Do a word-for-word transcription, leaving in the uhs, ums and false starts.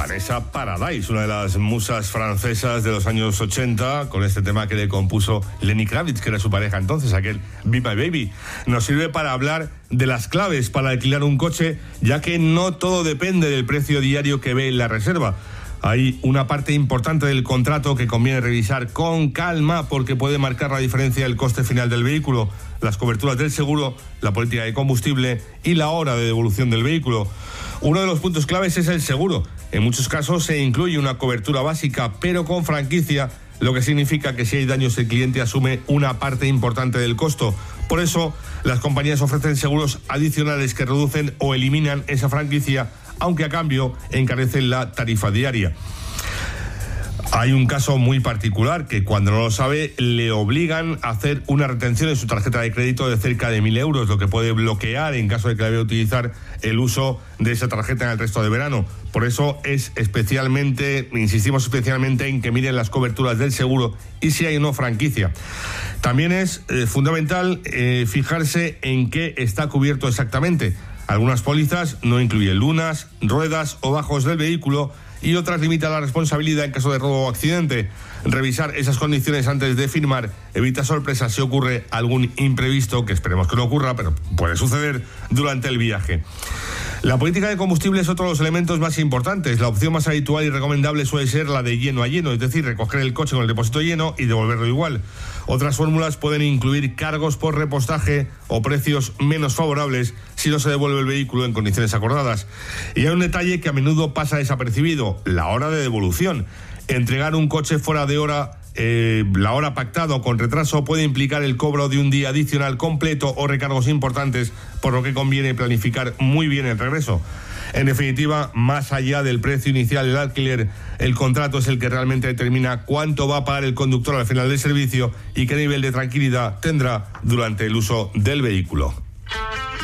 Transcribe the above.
Vanessa Paradis, una de las musas francesas de los años ochenta, con este tema que le compuso Lenny Kravitz, que era su pareja entonces, aquel Be My Baby. Nos sirve para hablar de las claves para alquilar un coche, ya que no todo depende del precio diario que ve en la reserva. Hay una parte importante del contrato que conviene revisar con calma porque puede marcar la diferencia del coste final del vehículo, las coberturas del seguro, la política de combustible y la hora de devolución del vehículo. Uno de los puntos claves es el seguro. En muchos casos se incluye una cobertura básica, pero con franquicia, lo que significa que si hay daños el cliente asume una parte importante del costo. Por eso, las compañías ofrecen seguros adicionales que reducen o eliminan esa franquicia, aunque a cambio encarecen la tarifa diaria. Hay un caso muy particular que cuando no lo sabe le obligan a hacer una retención en su tarjeta de crédito de cerca de mil euros, lo que puede bloquear en caso de que la vaya a utilizar el uso de esa tarjeta en el resto de verano. Por eso es especialmente, insistimos especialmente en que miren las coberturas del seguro y si hay o no franquicia. También es eh, fundamental eh, fijarse en qué está cubierto exactamente. Algunas pólizas no incluyen lunas, ruedas o bajos del vehículo y otras limitan la responsabilidad en caso de robo o accidente. Revisar esas condiciones antes de firmar evita sorpresas si ocurre algún imprevisto, que esperemos que no ocurra, pero puede suceder durante el viaje. La política de combustible es otro de los elementos más importantes. La opción más habitual y recomendable suele ser la de lleno a lleno, es decir, recoger el coche con el depósito lleno y devolverlo igual. Otras fórmulas pueden incluir cargos por repostaje o precios menos favorables si no se devuelve el vehículo en condiciones acordadas. Y hay un detalle que a menudo pasa desapercibido: la hora de devolución. Entregar un coche fuera de hora, eh, la hora pactada o con retraso puede implicar el cobro de un día adicional completo o recargos importantes, por lo que conviene planificar muy bien el regreso. En definitiva, más allá del precio inicial del alquiler, el contrato es el que realmente determina cuánto va a pagar el conductor al final del servicio y qué nivel de tranquilidad tendrá durante el uso del vehículo.